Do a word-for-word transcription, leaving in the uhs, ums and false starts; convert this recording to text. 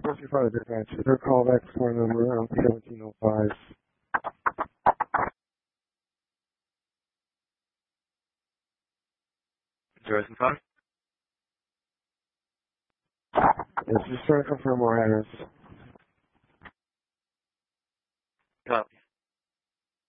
four three five dispatch. Their callback score number on seventeen oh five. Joyce and Fox? Yes, just trying to confirm more address.